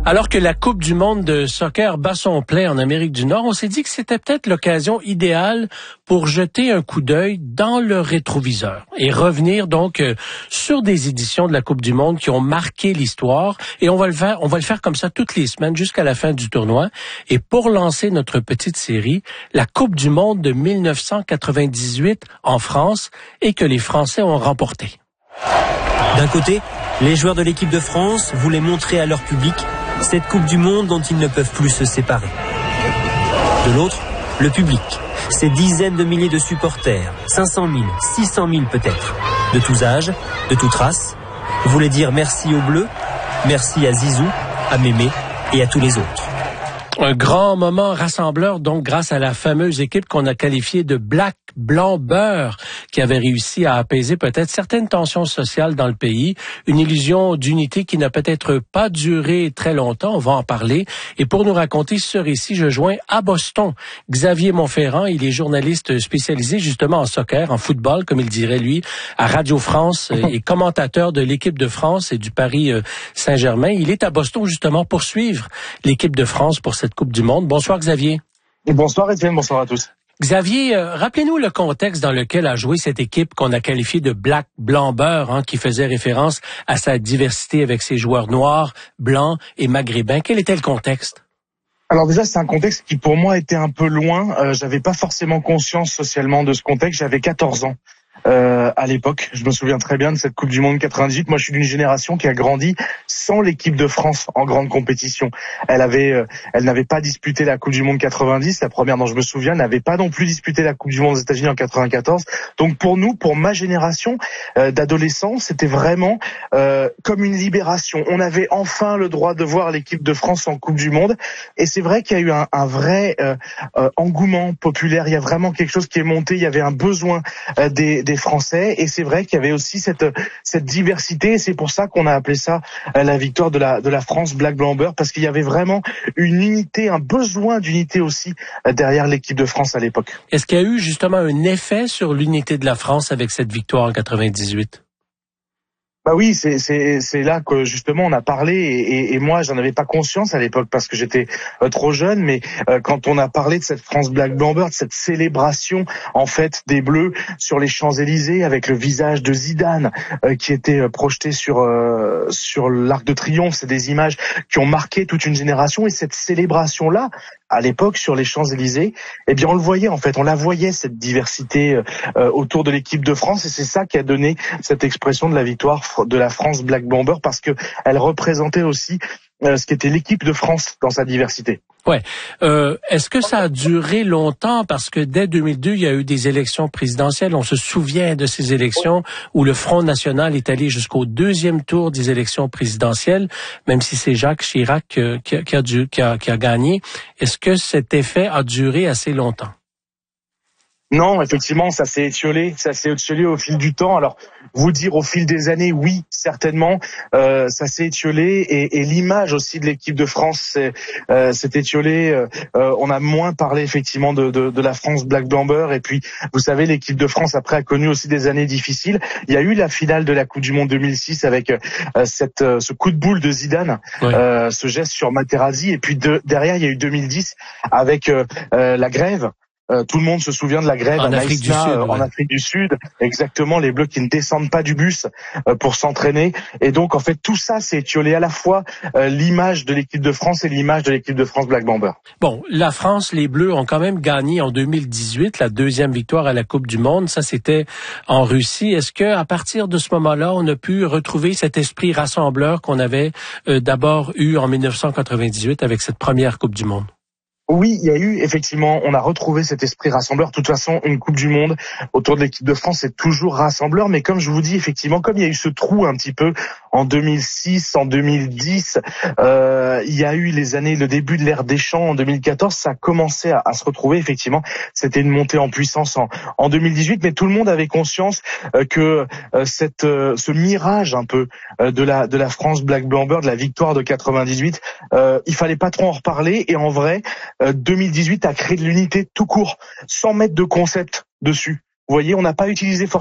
Alors que la Coupe du monde de soccer bat son plein en Amérique du Nord, on s'est dit que c'était peut-être l'occasion idéale pour jeter un coup d'œil dans le rétroviseur et revenir donc sur des éditions de la Coupe du monde qui ont marqué l'histoire. Et on va le faire comme ça toutes les semaines jusqu'à la fin du tournoi. Et pour lancer notre petite série, la Coupe du monde de 1998 en France et que les Français ont remporté. D'un côté, les joueurs de l'équipe de France voulaient montrer à leur public cette Coupe du monde dont ils ne peuvent plus se séparer. De l'autre, le public, ces dizaines de milliers de supporters, 500 000, 600 000 peut-être, de tous âges, de toutes races, voulaient dire merci aux Bleus, merci à Zizou, à Mémé et à tous les autres. Un grand moment rassembleur, donc, grâce à la fameuse équipe qu'on a qualifiée de Black, Blanc, Beurre, qui avait réussi à apaiser peut-être certaines tensions sociales dans le pays. Une illusion d'unité qui n'a peut-être pas duré très longtemps, on va en parler. Et pour nous raconter ce récit, je joins à Boston Xavier Monferrand. Il est journaliste spécialisé justement en soccer, en football, comme il dirait lui, à Radio France et commentateur de l'équipe de France et du Paris Saint-Germain. Il est à Boston justement pour suivre l'équipe de France pour cette Coupe du monde. Bonsoir Xavier. Et bonsoir Étienne, bonsoir à tous. Xavier, rappelez-nous le contexte dans lequel a joué cette équipe qu'on a qualifiée de Black, Blanc, Beurre, qui faisait référence à sa diversité avec ses joueurs noirs, blancs et maghrébins. Quel était le contexte? Alors déjà, c'est un contexte qui pour moi était un peu loin. J'avais pas forcément conscience socialement de ce contexte. J'avais 14 ans. À l'époque, je me souviens très bien de cette Coupe du monde 98. Moi, je suis d'une génération qui a grandi sans l'équipe de France en grande compétition. Elle n'avait pas disputé la Coupe du monde 90, la première dont je me souviens, n'avait pas non plus disputé la Coupe du monde aux États-Unis en 94. Donc pour nous, pour ma génération d'adolescents, c'était vraiment comme une libération. On avait enfin le droit de voir l'équipe de France en Coupe du monde. Et c'est vrai qu'il y a eu un vrai engouement populaire. Il y a vraiment quelque chose qui est monté. Il y avait un besoin des Français, et c'est vrai qu'il y avait aussi cette diversité, et c'est pour ça qu'on a appelé ça la victoire de la France Black Blanc Beurre, parce qu'il y avait vraiment une unité, un besoin d'unité aussi derrière l'équipe de France à l'époque. Est-ce qu'il y a eu justement un effet sur l'unité de la France avec cette victoire en 98? Bah oui, c'est là que justement on a parlé, et moi j'en avais pas conscience à l'époque parce que j'étais trop jeune, mais quand on a parlé de cette France Black Blanc Beurre, de cette célébration en fait des Bleus sur les Champs-Élysées avec le visage de Zidane qui était projeté sur l'Arc de Triomphe, c'est des images qui ont marqué toute une génération, et cette célébration là à l'époque sur les Champs-Élysées, eh bien on le voyait en fait, on la voyait cette diversité autour de l'équipe de France, et c'est ça qui a donné cette expression de la victoire de la France Black Blanc Beurre, parce que elle représentait aussi ce qu'était l'équipe de France dans sa diversité. Ouais. Est-ce que ça a duré longtemps? Parce que dès 2002, il y a eu des élections présidentielles. On se souvient de ces élections où le Front national est allé jusqu'au deuxième tour des élections présidentielles, même si c'est Jacques Chirac qui a gagné. Est-ce que cet effet a duré assez longtemps? Non, effectivement, ça s'est étiolé au fil du temps. Alors, vous dire au fil des années, oui, certainement, ça s'est étiolé, et l'image aussi de l'équipe de France s'est étiolée. On a moins parlé effectivement de la France Black Blanc Beurre, et puis vous savez, l'équipe de France après a connu aussi des années difficiles. Il y a eu la finale de la Coupe du monde 2006 avec ce coup de boule de Zidane, oui. Ce geste sur Materazzi, et puis derrière il y a eu 2010 avec la grève. Tout le monde se souvient de la grève en Afrique du Sud, en Afrique du Sud. Exactement, les Bleus qui ne descendent pas du bus pour s'entraîner. Et donc, en fait, tout ça s'est étiolé, à la fois l'image de l'équipe de France et l'image de l'équipe de France Black Blanc Beurre. Bon, la France, les Bleus ont quand même gagné en 2018 la deuxième victoire à la Coupe du monde. Ça, c'était en Russie. Est-ce que à partir de ce moment-là, on a pu retrouver cet esprit rassembleur qu'on avait d'abord eu en 1998 avec cette première Coupe du monde? Oui, il y a eu, effectivement, on a retrouvé cet esprit rassembleur. De toute façon, une Coupe du monde autour de l'équipe de France, c'est toujours rassembleur. Mais comme je vous dis, effectivement, comme il y a eu ce trou un petit peu en 2006, en 2010, il y a eu le début de l'ère Deschamps en 2014, ça a commencé à se retrouver, effectivement. C'était une montée en puissance en 2018, mais tout le monde avait conscience que ce mirage un peu de la France Black Blanc Beurre, de la victoire de 98, il fallait pas trop en reparler, et en vrai, 2018 a créé de l'unité tout court, sans mettre de concept dessus. Vous voyez, on n'a pas utilisé forcément